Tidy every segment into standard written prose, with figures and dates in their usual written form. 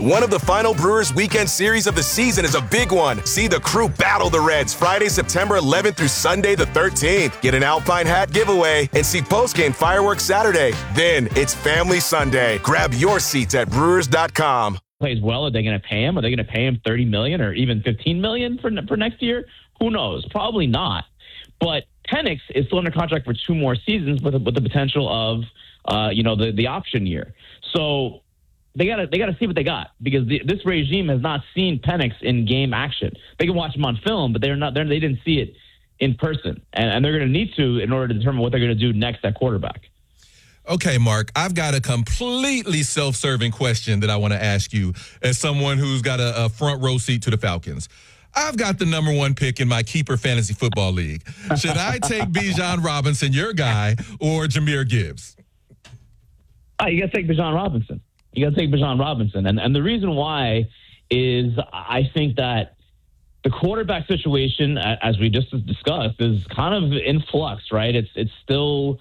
One of the final Brewers weekend series of the season is a big one. See the crew battle the Reds Friday, September 11th through Sunday the 13th. Get an Alpine hat giveaway and see postgame fireworks Saturday. Then it's Family Sunday. Grab your seats at Brewers.com. Plays well, are they going to pay him? Are they going to pay him $30 million or even $15 million for next year? Who knows? Probably not. But Penix is still under contract for 2 more seasons with the potential of the option year. So they gotta see what they got, because this regime has not seen Penix in game action. They can watch him on film, but they didn't see it in person, and they're going to need to in order to determine what they're going to do next at quarterback. Okay, Mark, I've got a completely self-serving question that I want to ask you as someone who's got a front row seat to the Falcons. I've got the number 1 pick in my keeper fantasy football league. Should I take Bijan Robinson, your guy, or Jahmyr Gibbs? You got to take Bijan Robinson. And the reason why is I think that the quarterback situation, as we just discussed, is kind of in flux, right? It's still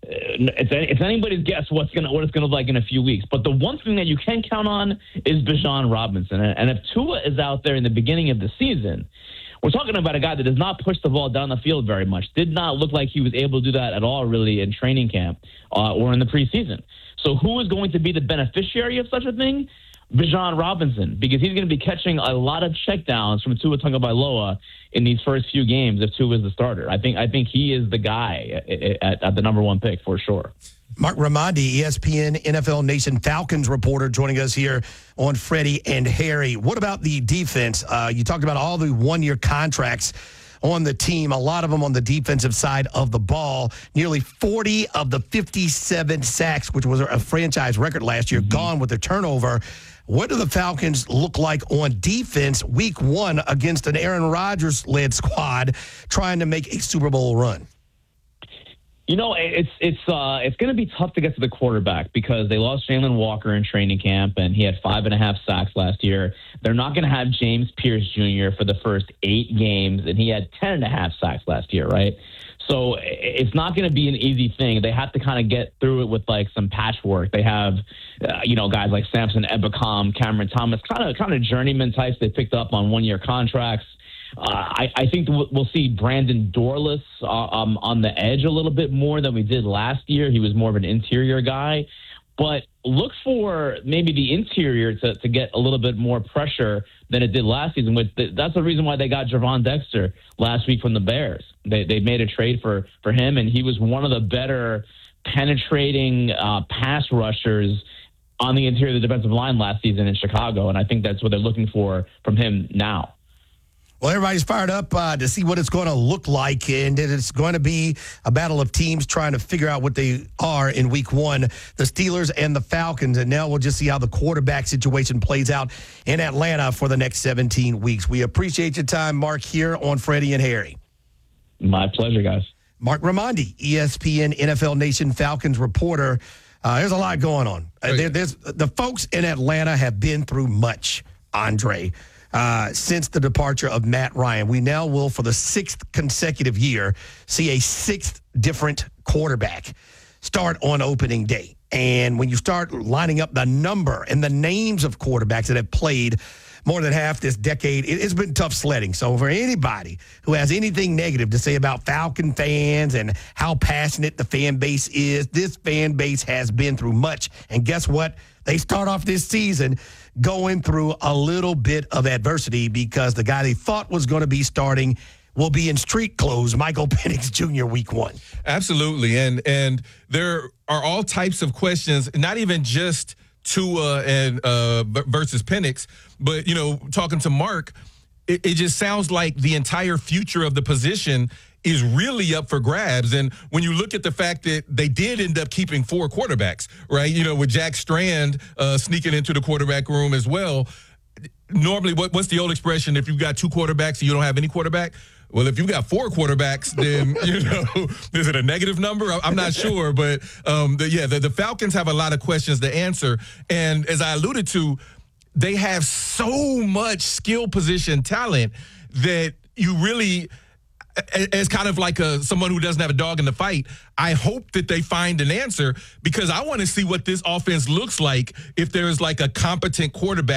it's anybody's guess what it's gonna look like in a few weeks. But the one thing that you can count on is Bijan Robinson. And if Tua is out there in the beginning of the season, we're talking about a guy that does not push the ball down the field very much. Did not look like he was able to do that at all, really, in training camp or in the preseason. So who is going to be the beneficiary of such a thing? Bijan Robinson, because he's going to be catching a lot of checkdowns from Tua Tagovailoa in these first few games if Tua is the starter. I think he is the guy at the number 1 pick for sure. Mark Raimondi, ESPN NFL Nation Falcons reporter, joining us here on Freddie and Harry. What about the defense? You talked about all the 1-year contracts on the team, a lot of them on the defensive side of the ball. Nearly 40 of the 57 sacks, which was a franchise record last year, gone with the turnover. What do the Falcons look like on defense week 1 against an Aaron Rodgers-led squad trying to make a Super Bowl run? You know, it's going to be tough to get to the quarterback because they lost Jalen Walker in training camp, and he had 5.5 sacks last year. They're not going to have James Pierce Jr. for the first 8 games, and he had 10.5 sacks last year, right? So it's not going to be an easy thing. They have to kind of get through it with like some patchwork. They have, guys like Samson Ebukam, Cameron Thomas, kind of journeyman types they picked up on 1-year contracts. I think we'll see Brandon Dorlus on the edge a little bit more than we did last year. He was more of an interior guy. But look for maybe the interior to get a little bit more pressure than it did last season. That's the reason why they got Javon Dexter last week from the Bears. They made a trade for him, and he was one of the better penetrating pass rushers on the interior of the defensive line last season in Chicago, and I think that's what they're looking for from him now. Well, everybody's fired up to see what it's going to look like, and it's going to be a battle of teams trying to figure out what they are in week 1, the Steelers and the Falcons, and now we'll just see how the quarterback situation plays out in Atlanta for the next 17 weeks. We appreciate your time, Mark, here on Freddie and Harry. My pleasure, guys. Mark Raimondi, ESPN NFL Nation Falcons reporter. There's a lot going on. There's the folks in Atlanta have been through much, Andre. Since the departure of Matt Ryan. We now will, for the 6th consecutive year, see a 6th different quarterback start on opening day. And when you start lining up the number and the names of quarterbacks that have played more than half this decade, it's been tough sledding. So for anybody who has anything negative to say about Falcon fans and how passionate the fan base is, this fan base has been through much. And guess what? They start off this season going through a little bit of adversity because the guy they thought was going to be starting will be in street clothes, Michael Penix Jr. week 1. Absolutely. And there are all types of questions, not even just Tua and versus Penix, but, talking to Mark, it just sounds like the entire future of the position is really up for grabs. And when you look at the fact that they did end up keeping 4 quarterbacks, right, with Jack Strand sneaking into the quarterback room as well. Normally, what's the old expression? If you've got 2 quarterbacks and you don't have any quarterback? Well, if you've got 4 quarterbacks, then, is it a negative number? I'm not sure. But, the Falcons have a lot of questions to answer. And as I alluded to, they have so much skill position talent that you really – as kind of like someone who doesn't have a dog in the fight, I hope that they find an answer, because I want to see what this offense looks like if there's like a competent quarterback